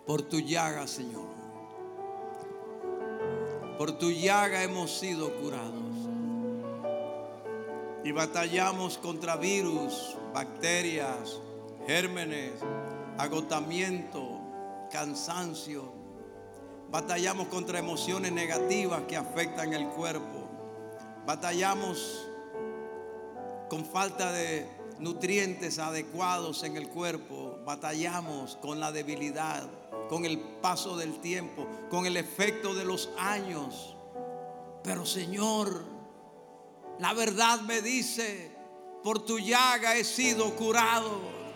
Por tu llaga, Señor. Por tu llaga hemos sido curados. Y batallamos contra virus, bacterias, gérmenes, agotamiento, cansancio. Batallamos contra emociones negativas que afectan el cuerpo. Batallamos con falta de nutrientes adecuados en el cuerpo. Batallamos con la debilidad, con el paso del tiempo, con el efecto de los años. Pero Señor, la verdad me dice, por tu llaga he sido curado.